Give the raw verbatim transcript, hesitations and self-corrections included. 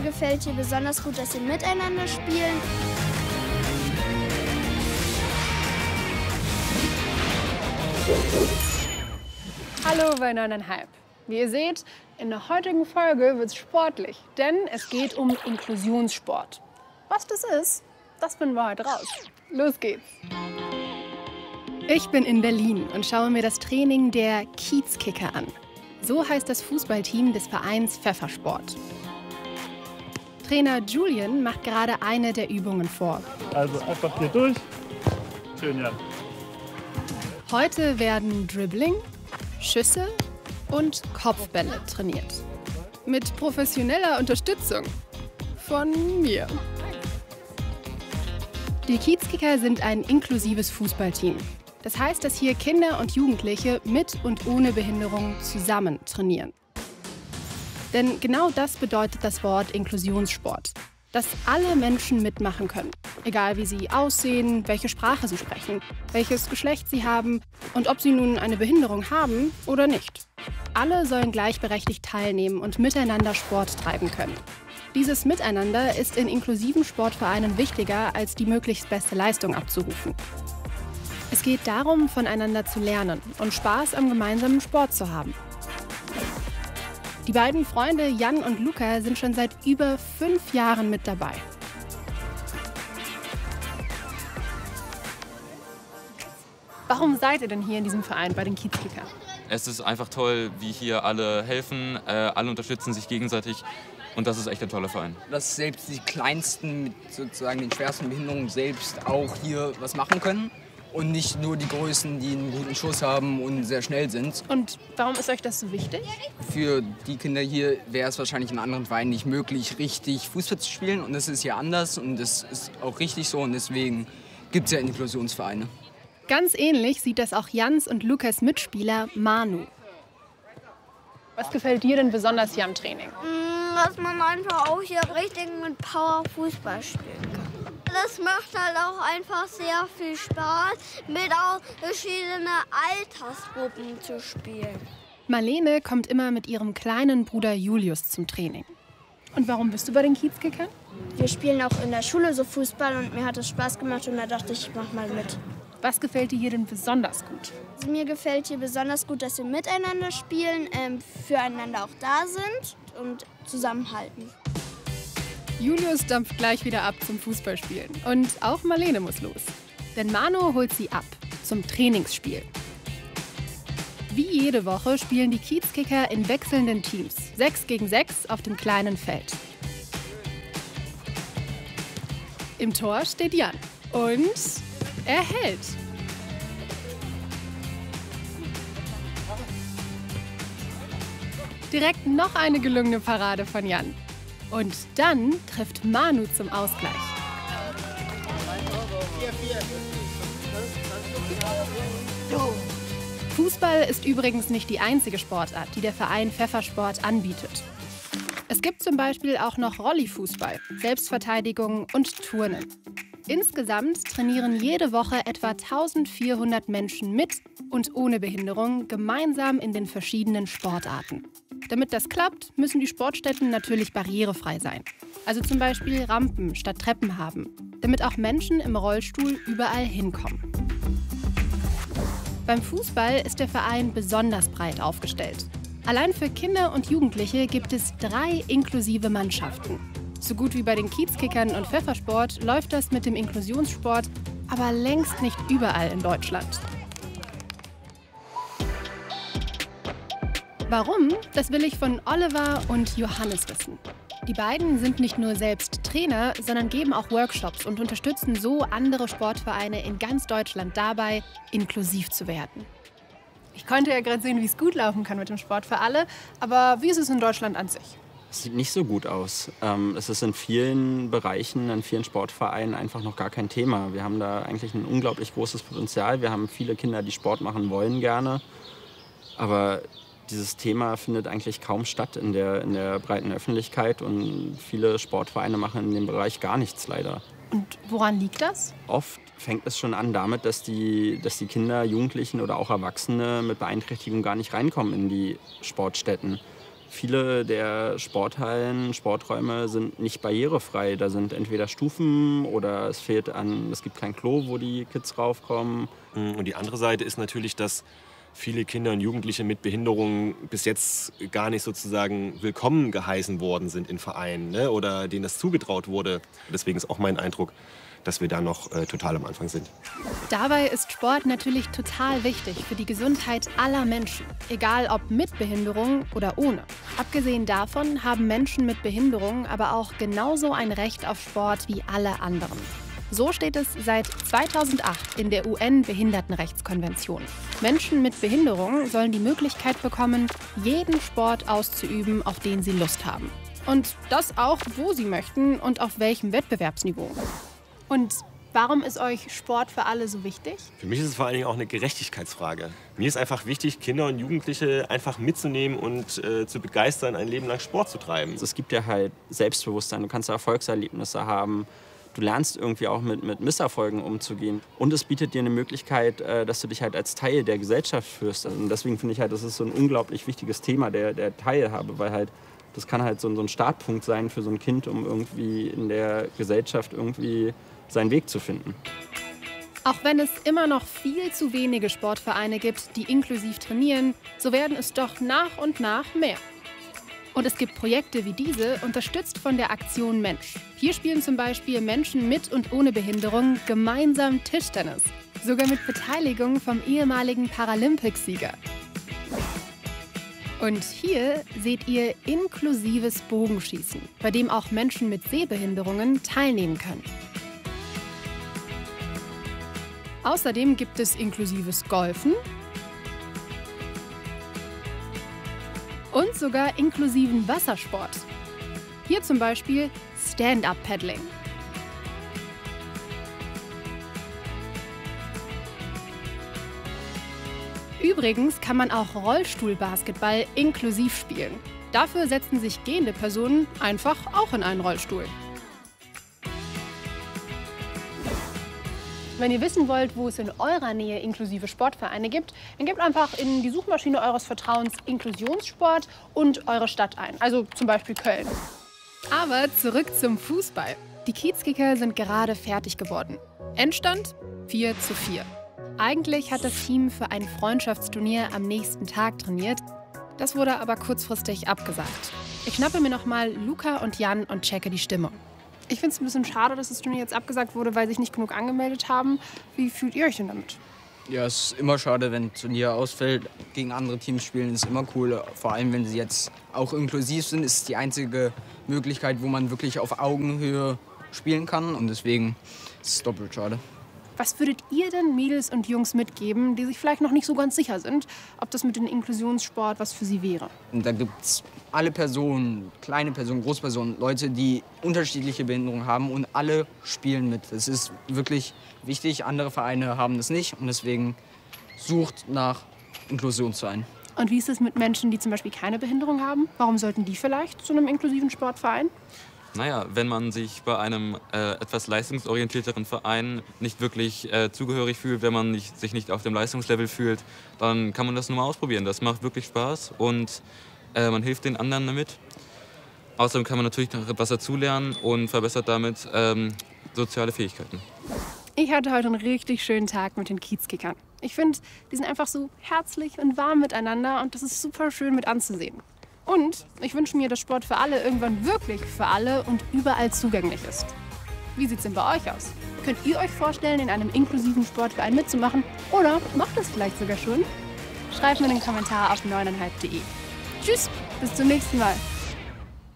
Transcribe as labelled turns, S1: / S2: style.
S1: gefällt hier besonders gut, dass sie miteinander spielen.
S2: Hallo bei neuneinhalb. Wie ihr seht, in der heutigen Folge wird es sportlich, denn es geht um Inklusionssport. Was das ist, das finden wir heute raus. Los geht's! Ich bin in Berlin und schaue mir das Training der Kiezkicker an. So heißt das Fußballteam des Vereins Pfeffersport. Trainer Julian macht gerade eine der Übungen vor.
S3: Also einfach hier durch. Schön, ja.
S2: Heute werden Dribbling, Schüsse und Kopfbälle trainiert. Mit professioneller Unterstützung von mir. Die Kiezkicker sind ein inklusives Fußballteam. Das heißt, dass hier Kinder und Jugendliche mit und ohne Behinderung zusammen trainieren. Denn genau das bedeutet das Wort Inklusionssport. Dass alle Menschen mitmachen können. Egal wie sie aussehen, welche Sprache sie sprechen, welches Geschlecht sie haben und ob sie nun eine Behinderung haben oder nicht. Alle sollen gleichberechtigt teilnehmen und miteinander Sport treiben können. Dieses Miteinander ist in inklusiven Sportvereinen wichtiger, als die möglichst beste Leistung abzurufen. Es geht darum, voneinander zu lernen und Spaß am gemeinsamen Sport zu haben. Die beiden Freunde Jan und Luca sind schon seit über fünf Jahren mit dabei. Warum seid ihr denn hier in diesem Verein bei den Kiezkickern?
S4: Es ist einfach toll, wie hier alle helfen, äh, alle unterstützen sich gegenseitig und das ist echt ein toller Verein.
S5: Dass selbst die Kleinsten mit sozusagen den schwersten Behinderungen selbst auch hier was machen können. Und nicht nur die Größen, die einen guten Schuss haben und sehr schnell sind.
S2: Und warum ist euch das so wichtig?
S5: Für die Kinder hier wäre es wahrscheinlich in anderen Vereinen nicht möglich, richtig Fußball zu spielen. Und das ist hier anders und das ist auch richtig so. Und deswegen gibt es ja Inklusionsvereine.
S2: Ganz ähnlich sieht das auch Jans und Lukas Mitspieler Manu. Was gefällt dir denn besonders hier am Training?
S1: Dass man einfach auch hier richtig mit Power Fußball spielen kann. Das macht halt auch einfach sehr viel Spaß, mit auch verschiedenen Altersgruppen zu spielen.
S2: Marlene kommt immer mit ihrem kleinen Bruder Julius zum Training. Und warum bist du bei den Kiezkickern?
S1: Wir spielen auch in der Schule so Fußball und mir hat es Spaß gemacht und da dachte ich, ich mach mal mit.
S2: Was gefällt dir hier denn besonders gut?
S1: Also mir gefällt hier besonders gut, dass wir miteinander spielen, ähm, füreinander auch da sind und zusammenhalten.
S2: Julius dampft gleich wieder ab zum Fußballspielen. Und auch Marlene muss los. Denn Manu holt sie ab zum Trainingsspiel. Wie jede Woche spielen die Kiezkicker in wechselnden Teams. Sechs gegen sechs auf dem kleinen Feld. Im Tor steht Jan. Und er hält. Direkt noch eine gelungene Parade von Jan. Und dann trifft Manu zum Ausgleich. Fußball ist übrigens nicht die einzige Sportart, die der Verein Pfeffersport anbietet. Es gibt zum Beispiel auch noch Rolli-Fußball, Selbstverteidigung und Turnen. Insgesamt trainieren jede Woche etwa eintausendvierhundert Menschen mit und ohne Behinderung gemeinsam in den verschiedenen Sportarten. Damit das klappt, müssen die Sportstätten natürlich barrierefrei sein. Also zum Beispiel Rampen statt Treppen haben, damit auch Menschen im Rollstuhl überall hinkommen. Beim Fußball ist der Verein besonders breit aufgestellt. Allein für Kinder und Jugendliche gibt es drei inklusive Mannschaften. So gut wie bei den Kiezkickern und Pfeffersport läuft das mit dem Inklusionssport aber längst nicht überall in Deutschland. Warum? Das will ich von Oliver und Johannes wissen. Die beiden sind nicht nur selbst Trainer, sondern geben auch Workshops und unterstützen so andere Sportvereine in ganz Deutschland dabei, inklusiv zu werden. Ich konnte ja gerade sehen, wie es gut laufen kann mit dem Sport für alle, aber wie ist es in Deutschland an sich?
S6: Es sieht nicht so gut aus. Es ist in vielen Bereichen, in vielen Sportvereinen einfach noch gar kein Thema. Wir haben da eigentlich ein unglaublich großes Potenzial. Wir haben viele Kinder, die Sport machen wollen gerne, aber dieses Thema findet eigentlich kaum statt in der, in der breiten Öffentlichkeit und viele Sportvereine machen in dem Bereich gar nichts leider.
S2: Und woran liegt das?
S6: Oft fängt es schon an damit, dass die, dass die Kinder, Jugendlichen oder auch Erwachsene mit Beeinträchtigung gar nicht reinkommen in die Sportstätten. Viele der Sporthallen, Sporträume sind nicht barrierefrei. Da sind entweder Stufen oder es fehlt an, es gibt kein Klo, wo die Kids raufkommen.
S7: Und die andere Seite ist natürlich, dass viele Kinder und Jugendliche mit Behinderungen bis jetzt gar nicht sozusagen willkommen geheißen worden sind in Vereinen, ne? Oder denen das zugetraut wurde. Deswegen ist auch mein Eindruck, dass wir da noch äh, total am Anfang sind.
S2: Dabei ist Sport natürlich total wichtig für die Gesundheit aller Menschen, egal ob mit Behinderung oder ohne. Abgesehen davon haben Menschen mit Behinderung aber auch genauso ein Recht auf Sport wie alle anderen. So steht es seit zweitausendacht in der U N-Behindertenrechtskonvention. Menschen mit Behinderung sollen die Möglichkeit bekommen, jeden Sport auszuüben, auf den sie Lust haben. Und das auch, wo sie möchten und auf welchem Wettbewerbsniveau. Und warum ist euch Sport für alle so wichtig?
S7: Für mich ist es vor allen Dingen auch eine Gerechtigkeitsfrage. Mir ist einfach wichtig, Kinder und Jugendliche einfach mitzunehmen und äh, zu begeistern, ein Leben lang Sport zu treiben.
S6: Es gibt ja halt Selbstbewusstsein, du kannst Erfolgserlebnisse haben. Du lernst irgendwie auch mit, mit Misserfolgen umzugehen. Und es bietet dir eine Möglichkeit, äh, dass du dich halt als Teil der Gesellschaft führst. Und deswegen finde ich halt, das ist so ein unglaublich wichtiges Thema der, der Teilhabe, weil halt das kann halt so, so ein Startpunkt sein für so ein Kind, um irgendwie in der Gesellschaft irgendwie seinen Weg zu finden.
S2: Auch wenn es immer noch viel zu wenige Sportvereine gibt, die inklusiv trainieren, so werden es doch nach und nach mehr. Und es gibt Projekte wie diese, unterstützt von der Aktion Mensch. Hier spielen zum Beispiel Menschen mit und ohne Behinderung gemeinsam Tischtennis. Sogar mit Beteiligung vom ehemaligen Paralympicsieger. Und hier seht ihr inklusives Bogenschießen, bei dem auch Menschen mit Sehbehinderungen teilnehmen können. Außerdem gibt es inklusives Golfen und sogar inklusiven Wassersport. Hier zum Beispiel Stand-Up-Paddling. Übrigens kann man auch Rollstuhlbasketball inklusiv spielen. Dafür setzen sich gehende Personen einfach auch in einen Rollstuhl. Wenn ihr wissen wollt, wo es in eurer Nähe inklusive Sportvereine gibt, dann gebt einfach in die Suchmaschine eures Vertrauens Inklusionssport und eure Stadt ein, also zum Beispiel Köln. Aber zurück zum Fußball. Die Kiezkicker sind gerade fertig geworden. Endstand vier zu vier. Eigentlich hat das Team für ein Freundschaftsturnier am nächsten Tag trainiert. Das wurde aber kurzfristig abgesagt. Ich schnappe mir noch mal Luca und Jan und checke die Stimmung. Ich finde es ein bisschen schade, dass das Turnier jetzt abgesagt wurde, weil sich nicht genug angemeldet haben. Wie fühlt ihr euch denn damit?
S5: Ja, es ist immer schade, wenn ein Turnier ausfällt. Gegen andere Teams spielen ist immer cool. Vor allem, wenn sie jetzt auch inklusiv sind, ist es die einzige Möglichkeit, wo man wirklich auf Augenhöhe spielen kann. Und deswegen ist es doppelt schade.
S2: Was würdet ihr denn Mädels und Jungs mitgeben, die sich vielleicht noch nicht so ganz sicher sind, ob das mit dem Inklusionssport was für sie wäre?
S5: Und da gibt es alle Personen, kleine Personen, Großpersonen, Leute, die unterschiedliche Behinderungen haben und alle spielen mit. Das ist wirklich wichtig. Andere Vereine haben das nicht und deswegen sucht nach Inklusionsvereinen.
S2: Und wie ist es mit Menschen, die zum Beispiel keine Behinderung haben? Warum sollten die vielleicht zu einem inklusiven Sportverein?
S4: Naja, wenn man sich bei einem äh, etwas leistungsorientierteren Verein nicht wirklich äh, zugehörig fühlt, wenn man nicht, sich nicht auf dem Leistungslevel fühlt, dann kann man das nur mal ausprobieren. Das macht wirklich Spaß und äh, man hilft den anderen damit. Außerdem kann man natürlich noch etwas dazulernen und verbessert damit ähm, soziale Fähigkeiten.
S2: Ich hatte heute einen richtig schönen Tag mit den Kiezkickern. Ich finde, die sind einfach so herzlich und warm miteinander und das ist super schön mit anzusehen. Und ich wünsche mir, dass Sport für alle irgendwann wirklich für alle und überall zugänglich ist. Wie sieht es denn bei euch aus? Könnt ihr euch vorstellen, in einem inklusiven Sportverein mitzumachen? Oder macht es vielleicht sogar schon? Schreibt mir einen Kommentar auf neuneinhalb punkt de. Tschüss, bis zum nächsten Mal.